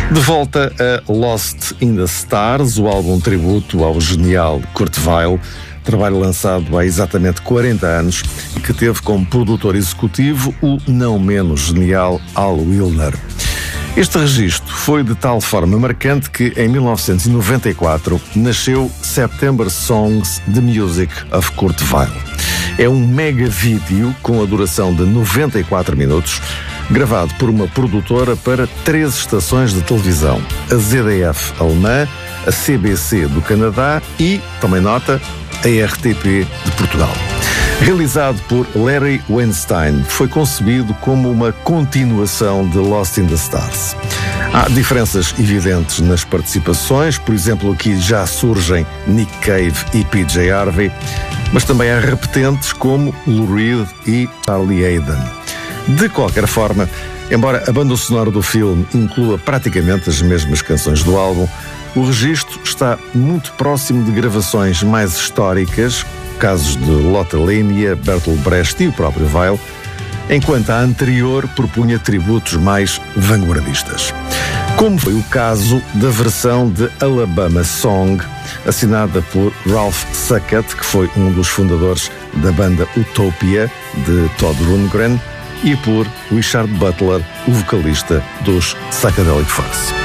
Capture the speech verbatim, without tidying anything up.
De volta a Lost in the Stars, o álbum tributo ao genial Kurt Weill, trabalho lançado há exatamente quarenta anos e que teve como produtor executivo o não menos genial Al Wilner. Este registro foi de tal forma marcante que, em mil novecentos e noventa e quatro, nasceu September Songs, The Music of Kurt Weill. É um mega vídeo com a duração de noventa e quatro minutos, gravado por uma produtora para três estações de televisão, a Z D F alemã, a C B C do Canadá e, também nota, a R T P de Portugal. Realizado por Larry Weinstein, foi concebido como uma continuação de Lost in the Stars. Há diferenças evidentes nas participações, por exemplo, aqui já surgem Nick Cave e P J Harvey, mas também há repetentes como Lou Reed e Charlie Haden. De qualquer forma, embora a banda sonora do filme inclua praticamente as mesmas canções do álbum, o registro está muito próximo de gravações mais históricas, casos de Lotte Lenya, Bertolt Brecht e o próprio Weill, enquanto a anterior propunha tributos mais vanguardistas. Como foi o caso da versão de Alabama Song, assinada por Ralph Suckett, que foi um dos fundadores da banda Utopia, de Todd Rundgren, e por Richard Butler, o vocalista dos Psychedelic Furs.